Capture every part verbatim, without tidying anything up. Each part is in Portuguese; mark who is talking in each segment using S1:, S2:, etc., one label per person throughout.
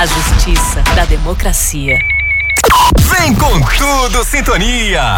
S1: A justiça da democracia.
S2: Vem com tudo, Sintonia.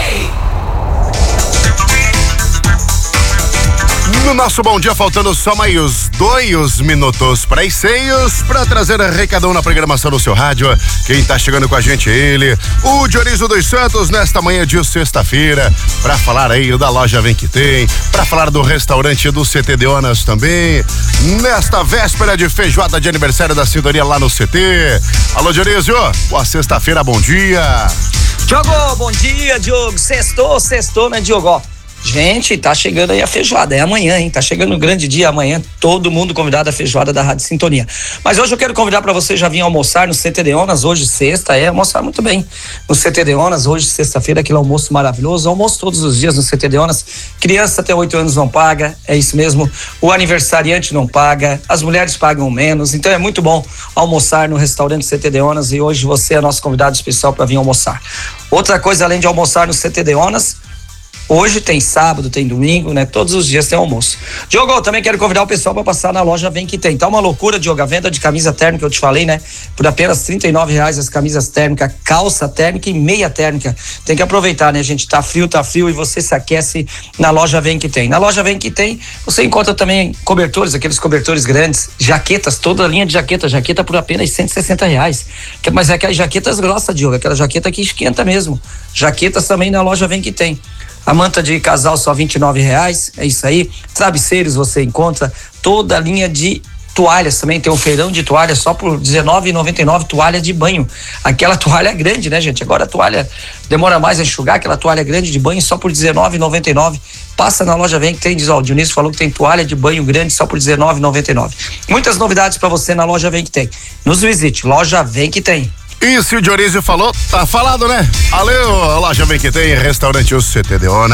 S3: No nosso Bom Dia, faltando só mais dois minutos para as seis, para trazer recadão na programação do seu rádio. Quem tá chegando com a gente é ele, o Dionísio dos Santos, nesta manhã de sexta-feira, para falar aí da loja Vem Que Tem, para falar do restaurante do C T Deonas também, nesta véspera de feijoada de aniversário da Sintonia lá no C T. Alô, Dionísio, boa sexta-feira, bom dia.
S4: Diogo, bom dia, Diogo. Sextou, sextou, né, Diogo? Gente, tá chegando aí a feijoada, é amanhã, hein? Tá chegando um grande dia amanhã, todo mundo convidado à feijoada da Rádio Sintonia. Mas hoje eu quero convidar para você já vir almoçar no C T Deonas, hoje sexta, é almoçar muito bem. No C T Deonas, hoje sexta-feira, aquele almoço maravilhoso, almoço todos os dias no C T Deonas. Criança até oito anos não paga, é isso mesmo. O aniversariante não paga, as mulheres pagam menos, então é muito bom almoçar no restaurante C T Deonas e hoje você é nosso convidado especial para vir almoçar. Outra coisa, além de almoçar no C T Deonas, hoje tem sábado, tem domingo, né? Todos os dias tem almoço. Diogo, eu também quero convidar o pessoal para passar na loja Vem Que Tem. Tá uma loucura, Diogo, a venda de camisa térmica, eu te falei, né? Por apenas trinta e nove reais as camisas térmicas, calça térmica e meia térmica. Tem que aproveitar, né, gente? Tá frio, tá frio e você se aquece na loja Vem Que Tem. Na loja Vem Que Tem, você encontra também cobertores, aqueles cobertores grandes, jaquetas, toda a linha de jaqueta, jaqueta por apenas cento e sessenta reais. Mas é aquelas jaquetas grossas, Diogo, aquela jaqueta que esquenta mesmo. Jaquetas também na loja Vem Que Tem. A manta de casal só vinte e nove reais, é isso aí. Travesseiros você encontra, toda a linha de toalhas também, tem um feirão de toalhas só por dezenove reais e noventa e nove centavos, toalha de banho. Aquela toalha grande, né, gente? Agora a toalha demora mais a enxugar, aquela toalha grande de banho só por dezenove reais e noventa e nove centavos. Passa na loja Vem Que Tem, diz, ó, o Dionísio falou que tem toalha de banho grande só por dezenove reais e noventa e nove centavos. Muitas novidades para você na loja Vem Que Tem. Nos visite, loja Vem Que Tem.
S3: E se o Dionísio falou, tá falado, né? Valeu, a loja Vem Que Tem, restaurante o C T Deonas.